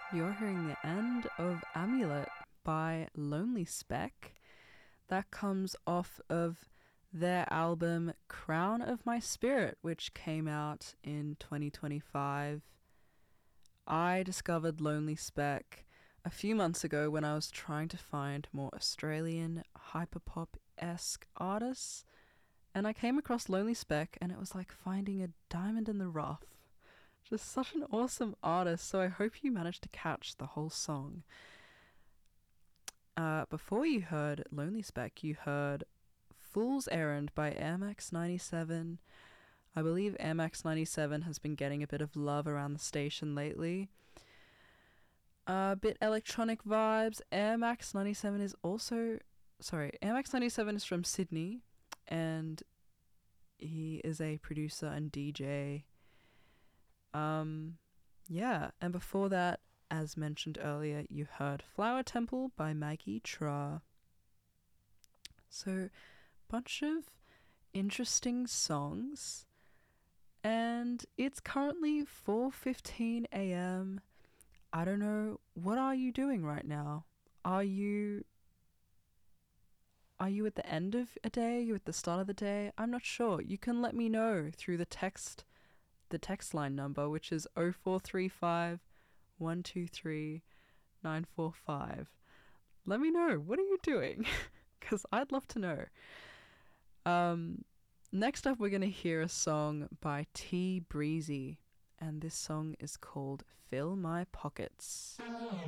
You're hearing the end of Amulet by Lonely Speck. That comes off of their album Crown of My Spirit, which came out in 2025. I discovered Lonely Speck a few months ago when I was trying to find more Australian hyperpop-esque artists, and I came across Lonely Speck, and it was like finding a diamond in the rough. Just such an awesome artist, so I hope you managed to catch the whole song. Before you heard Lonely Speck, you heard Fool's Errand by Air Max 97. I believe Air Max 97 has been getting a bit of love around the station lately. A bit electronic vibes. Air Max 97 is from Sydney, and he is a producer and DJ. Yeah, and before that, as mentioned earlier, you heard Flower Temple by Maggie Tra. So, bunch of interesting songs, and it's currently 4:15 a.m. I don't know, what are you doing right now? Are you at the end of a day? Are you at the start of the day? I'm not sure. You can let me know through the text line number, which is 0435 123 945. Let me know, what are you doing? Because I'd love to know. Next up, we're going to hear a song by T Breezy, and this song is called Fill My Pockets.